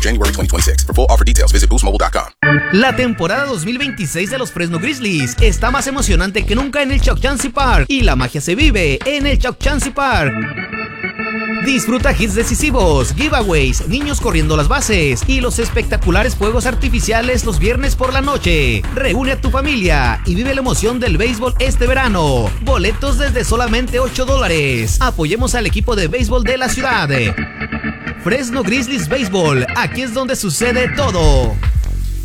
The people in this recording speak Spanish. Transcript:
January 2026. For full offer details, visit boostmobile.com. La temporada 2026 de los Fresno Grizzlies está más emocionante que nunca en el Chuck Chansey Park y la magia se vive en el Chuck Chansey Park. Disfruta hits decisivos, giveaways, niños corriendo las bases y los espectaculares fuegos artificiales los viernes por la noche. Reúne a tu familia y vive la emoción del béisbol este verano. Boletos desde solamente $8. Apoyemos al equipo de béisbol de la ciudad. Fresno Grizzlies Béisbol, aquí es donde sucede todo.